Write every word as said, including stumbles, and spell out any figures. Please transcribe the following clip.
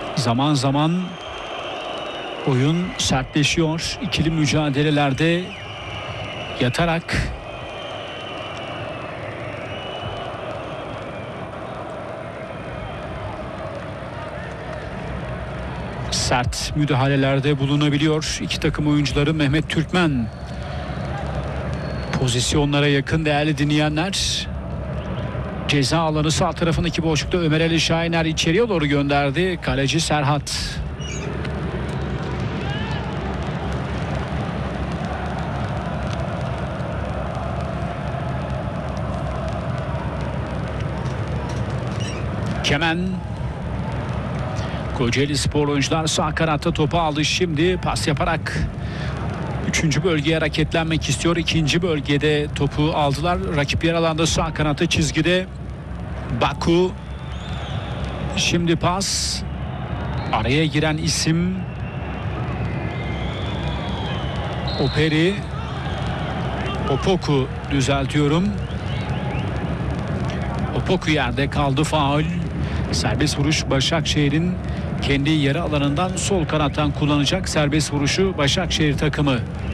Zaman zaman oyun sertleşiyor. İkili mücadelelerde yatarak sert müdahalelerde bulunabiliyor iki takım oyuncuları. Mehmet Türkmen pozisyonlara yakın değerli dinleyenler. Ceza alanı sağ tarafındaki boşlukta Ömer Ali Şahiner içeriye doğru gönderdi. Kaleci Serhat. Kemen. Kocaeli Spor oyuncular sağ kanatta topu aldı. Şimdi pas yaparak üçüncü bölgeye hareketlenmek istiyor. İkinci bölgede topu aldılar. Rakip yer alanda sağ kanatta çizgide Baku. Şimdi pas. Araya giren isim Operi. Opoku düzeltiyorum. Opoku yerde kaldı, faul. Serbest vuruş Başakşehir'in kendi yarı alanından sol kanattan kullanacak serbest vuruşu Başakşehir takımı.